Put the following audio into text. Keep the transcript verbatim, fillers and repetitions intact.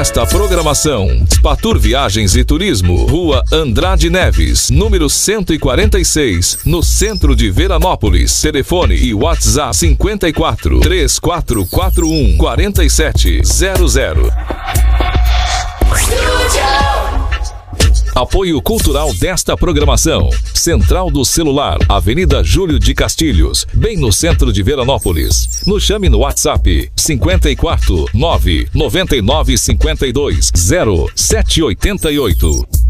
Esta programação, Spatur Viagens e Turismo, Rua Andrade Neves, número cento e quarenta e seis, no centro de Veranópolis. Telefone e WhatsApp cinquenta e quatro, três quatro quatro um, quatro sete zero zero. Apoio cultural desta programação. Central do Celular, Avenida Júlio de Castilhos, bem no centro de Veranópolis. Nos chame no WhatsApp cinquenta e quatro, nove nove nove cinquenta e dois, zero sete oitenta e oito.